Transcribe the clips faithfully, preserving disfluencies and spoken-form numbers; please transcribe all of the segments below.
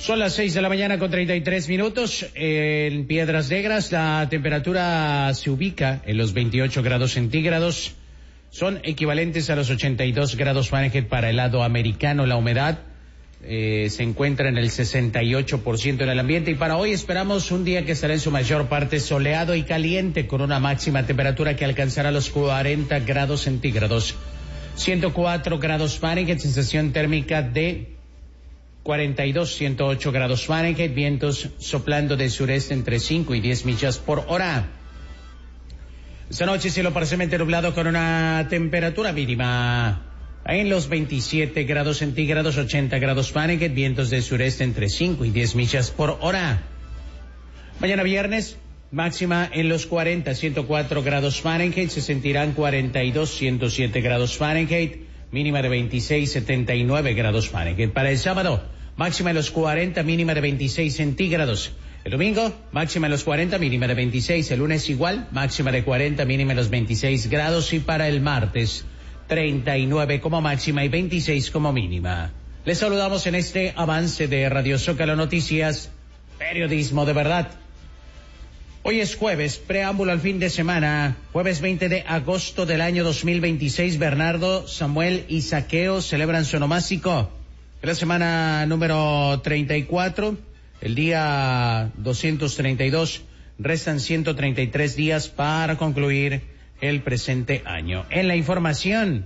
Son las seis de la mañana con treinta y tres minutos. En Piedras Negras la temperatura se ubica en los veintiocho grados centígrados. Son equivalentes a los ochenta y dos grados Fahrenheit para el lado americano. La humedad eh, se encuentra en el sesenta y ocho por ciento en el ambiente. Y para hoy esperamos un día que estará en su mayor parte soleado y caliente, con una máxima temperatura que alcanzará los cuarenta grados centígrados. ciento cuatro grados Fahrenheit, sensación térmica de cuarenta y dos, ciento ocho grados Fahrenheit, vientos soplando de sureste entre cinco y diez millas por hora. Esta noche cielo parcialmente nublado con una temperatura mínima en los veintisiete grados centígrados, ochenta grados Fahrenheit, vientos de sureste entre cinco y diez millas por hora. Mañana viernes, máxima en los cuarenta, ciento cuatro grados Fahrenheit, se sentirán cuarenta y dos, ciento siete grados Fahrenheit, mínima de veintiséis, setenta y nueve grados Fahrenheit. Para el sábado, máxima en los cuarenta, mínima de veintiséis centígrados. El domingo, máxima en los cuarenta, mínima de veintiséis. El lunes igual, máxima de cuarenta, mínima en los veintiséis grados. Y para el martes, treinta y nueve como máxima y veintiséis como mínima. Les saludamos en este avance de Radio Zócalo Noticias, periodismo de verdad. Hoy es jueves, preámbulo al fin de semana, jueves veinte de agosto del año dos mil veintiséis. Bernardo, Samuel y Saqueo celebran su onomástico. Es la semana número treinta y cuatro, el día doscientos treinta y dos, restan ciento treinta y tres días para concluir el presente año. En la información,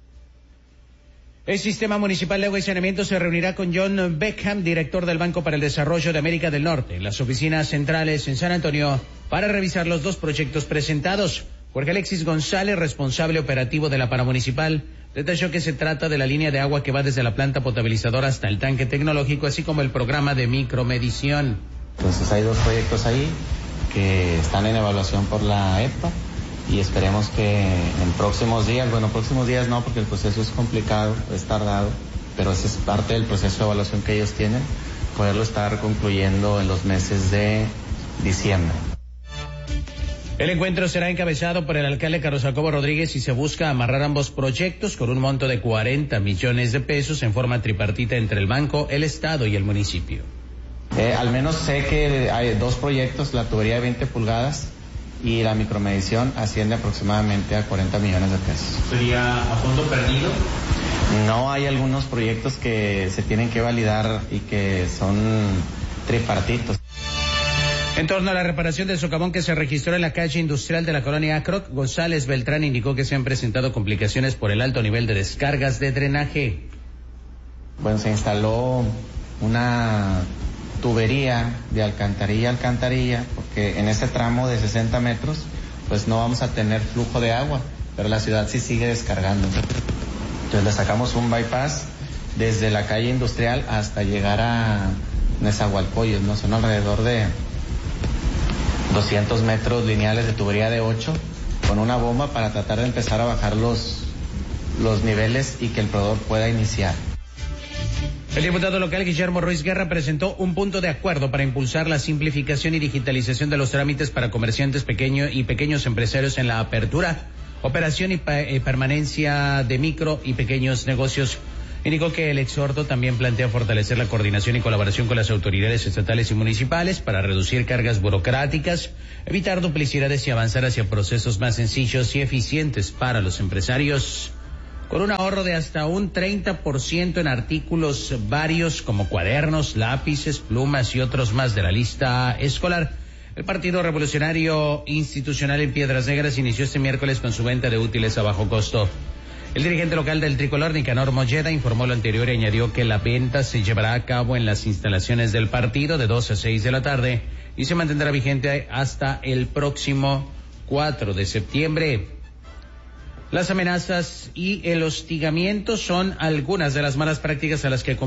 el Sistema Municipal de Agua y Saneamiento se reunirá con John Beckham, director del Banco para el Desarrollo de América del Norte, en las oficinas centrales en San Antonio, para revisar los dos proyectos presentados. Jorge Alexis González, responsable operativo de la Paramunicipal, detalló que se trata de la línea de agua que va desde la planta potabilizadora hasta el tanque tecnológico, así como el programa de micromedición. Entonces hay dos proyectos ahí que están en evaluación por la E P A y esperemos que en próximos días, bueno, próximos días no, porque el proceso es complicado, es tardado, pero ese es parte del proceso de evaluación que ellos tienen, poderlo estar concluyendo en los meses de diciembre. El encuentro será encabezado por el alcalde Carlos Jacobo Rodríguez y se busca amarrar ambos proyectos con un monto de cuarenta millones de pesos en forma tripartita entre el banco, el estado y el municipio. Eh, al menos sé que hay dos proyectos, la tubería de veinte pulgadas y la micromedición asciende aproximadamente a cuarenta millones de pesos. ¿Sería a fondo perdido? No, hay algunos proyectos que se tienen que validar y que son tripartitos. En torno a la reparación del socavón que se registró en la calle industrial de la colonia Acroc, González Beltrán indicó que se han presentado complicaciones por el alto nivel de descargas de drenaje. Bueno, se instaló una tubería de alcantarilla a alcantarilla, porque en ese tramo de sesenta metros, pues no vamos a tener flujo de agua, pero la ciudad sí sigue descargando. Entonces le sacamos un bypass desde la calle industrial hasta llegar a Nezahualcóyotl, ¿no? Son alrededor de doscientos metros lineales de tubería de ocho con una bomba para tratar de empezar a bajar los, los niveles y que el proveedor pueda iniciar. El diputado local Guillermo Ruiz Guerra presentó un punto de acuerdo para impulsar la simplificación y digitalización de los trámites para comerciantes pequeños y pequeños empresarios en la apertura, operación y permanencia de micro y pequeños negocios. Indicó que el exhorto también plantea fortalecer la coordinación y colaboración con las autoridades estatales y municipales para reducir cargas burocráticas, evitar duplicidades y avanzar hacia procesos más sencillos y eficientes para los empresarios. Con un ahorro de hasta un treinta por ciento en artículos varios como cuadernos, lápices, plumas y otros más de la lista escolar, el Partido Revolucionario Institucional en Piedras Negras inició este miércoles con su venta de útiles a bajo costo. El dirigente local del tricolor, Nicanor Molleda, informó lo anterior y añadió que la venta se llevará a cabo en las instalaciones del partido de dos a seis de la tarde y se mantendrá vigente hasta el próximo cuatro de septiembre. Las amenazas y el hostigamiento son algunas de las malas prácticas a las que